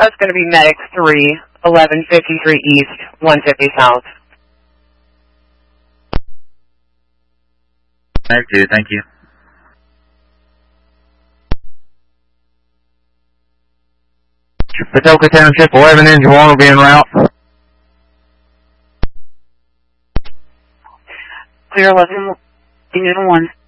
That's going to be Medic 3, 1153 East, 150 South. Medic 2, thank you. Patoka Township, 11 engine 1 will be en route. Clear 11 engine 1.